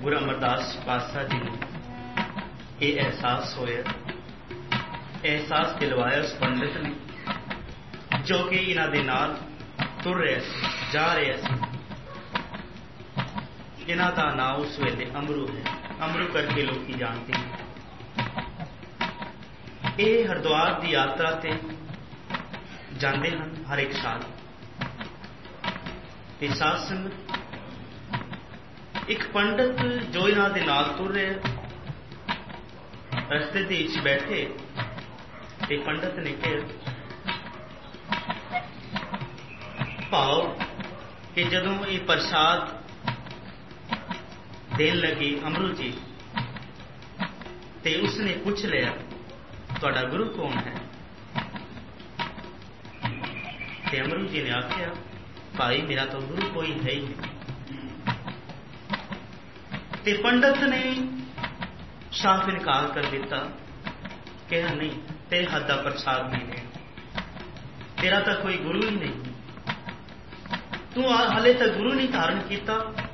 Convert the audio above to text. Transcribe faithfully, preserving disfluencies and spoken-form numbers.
ਗੁਰੂ ਅਮਰਦਾਸ ਪਾਤਸ਼ਾਹ ਜੀ ਨੂੰ ਇਹ ਅਹਿਸਾਸ ਹੋਇਆ, ਅਹਿਸਾਸ ਦਿਲਵਾਇਆ ਉਸ ਪੰਡਿਤ ਨੇ ਜੋ ਕਿ ਇਹਨਾਂ ਦੇ ਨਾਲ ਤੁਰ ਰਿਹਾ ਸੀ, ਜਾ ਰਿਹਾ ਸੀ। ਇਹਨਾਂ ਦਾ ਨਾਂ ਉਸ ਵੇਲੇ ਅਮਰੂ ਹੈ। ਅਮਰੂ ਕਰਕੇ ਲੋਕੀ ਜਾਣਦੇ ਨੇ। ਇਹ ਹਰਿਦੁਆਰ ਦੀ ਯਾਤਰਾ ਤੇ ਜਾਂਦੇ ਹਨ ਹਰ ਇੱਕ ਸਾਲ। ਤੇ ਸਾਧ ਸੰਗਤ, ਇੱਕ ਪੰਡਿਤ ਜੋ ਇਹਨਾਂ ਦੇ ਨਾਲ ਤੁਰ ਰਿਹਾ, ਰਸਤੇ ਦੇ ਵਿੱਚ ਬੈਠੇ ਤੇ ਪੰਡਿਤ ਨੇ ਕਿਹਾ ਭਾਵ ਕਿ ਜਦੋਂ ਇਹ ਪ੍ਰਸ਼ਾਦ ਦੇਣ ਲੱਗੇ ਅਮਰੂ ਜੀ, ਤੇ ਉਸਨੇ ਪੁੱਛ ਲਿਆ ਤੁਹਾਡਾ ਗੁਰੂ ਕੌਣ ਹੈ? ਤੇ ਅਮਰੂ ਜੀ ਨੇ ਆਖਿਆ ਭਾਈ ਮੇਰਾ ਤਾਂ ਗੁਰੂ ਕੋਈ ਹੈ ਹੀ ਨਹੀਂ। ਤੇ ਪੰਡਿਤ ਨੇ ਸਾਫ਼ ਇਨਕਾਰ ਕਰ ਦਿੱਤਾ, ਕਿਹਾ ਨਹੀਂ ਤੇਰੇ ਹੱਥ ਦਾ ਪ੍ਰਸ਼ਾਦ ਨਹੀਂ ਹੈ, ਤੇਰਾ ਤਾਂ ਕੋਈ ਗੁਰੂ ਹੀ ਨਹੀਂ, ਤੂੰ ਹਾਲੇ ਤੱਕ ਗੁਰੂ ਨਹੀਂ ਧਾਰਨ ਕੀਤਾ,